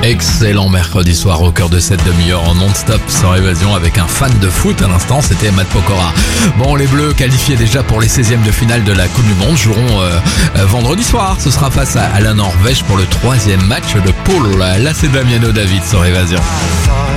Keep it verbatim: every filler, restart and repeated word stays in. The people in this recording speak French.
Excellent mercredi soir au cœur de cette demi-heure en non-stop sans évasion avec un fan de foot à l'instant, c'était Matt Pokora. Bon, les Bleus qualifiés déjà pour les seizièmes de finale de la Coupe du Monde joueront euh, euh, vendredi soir. Ce sera face à, à la Norvège pour le troisième match de poule. Là, c'est Damiano David sur Évasion.